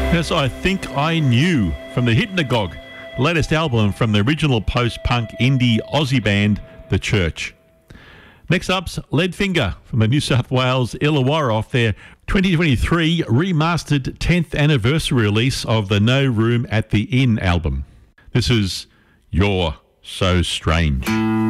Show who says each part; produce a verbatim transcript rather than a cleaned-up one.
Speaker 1: Yes, I Think I Knew from the Hypnagogue, latest album from the original post-punk indie Aussie band, The Church. Next up's Leadfinger from the New South Wales Illawarra off their twenty twenty-three remastered tenth anniversary release of the No Room at the Inn album. This is You're So Strange.